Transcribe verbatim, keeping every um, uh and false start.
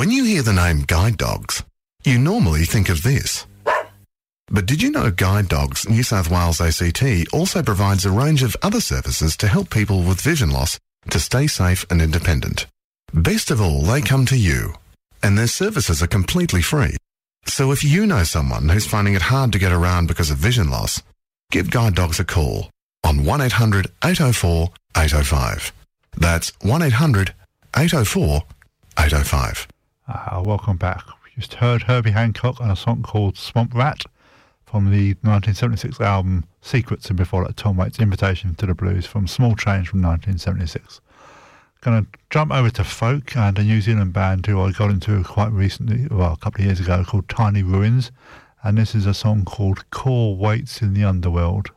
When you hear the name Guide Dogs, you normally think of this. But did you know Guide Dogs New South Wales A C T also provides a range of other services to help people with vision loss to stay safe and independent? Best of all, they come to you, and their services are completely free. So if you know someone who's finding it hard to get around because of vision loss, give Guide Dogs a call on one eight hundred eight oh four eight oh five. That's one eight hundred eight oh four eight oh five. Uh, welcome back. We just heard Herbie Hancock on a song called Swamp Rat from the nineteen seventy-six album Secrets, and before that Tom Waits' Invitation to the Blues from Small Change from nineteen seventy-six. Going to jump over to folk and a New Zealand band who I got into quite recently, well, a couple of years ago, called Tiny Ruins, and this is a song called Core Waits in the Underworld.